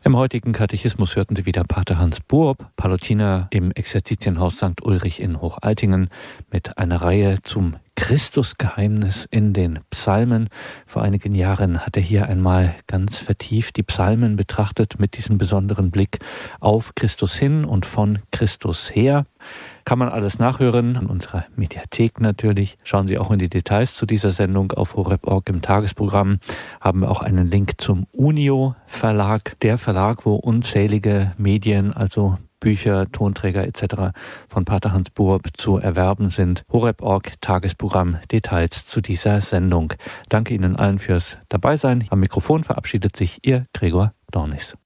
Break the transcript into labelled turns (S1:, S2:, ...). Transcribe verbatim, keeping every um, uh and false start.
S1: Im heutigen Katechismus hörten Sie wieder Pater Hans Buob, Pallottiner im Exerzitienhaus Sankt Ulrich in Hochaltingen, mit einer Reihe zum Christusgeheimnis in den Psalmen. Vor einigen Jahren hat er hier einmal ganz vertieft die Psalmen betrachtet mit diesem besonderen Blick auf Christus hin und von Christus her. Kann man alles nachhören, an unserer Mediathek natürlich. Schauen Sie auch in die Details zu dieser Sendung auf horeb punkt org im Tagesprogramm. Haben wir auch einen Link zum Unio Verlag, der Verlag, wo unzählige Medien, also Bücher, Tonträger et cetera von Pater Hans Buob zu erwerben sind. horeb punkt org, Tagesprogramm, Details zu dieser Sendung. Danke Ihnen allen fürs Dabeisein. Am Mikrofon verabschiedet sich Ihr Gregor Dornis.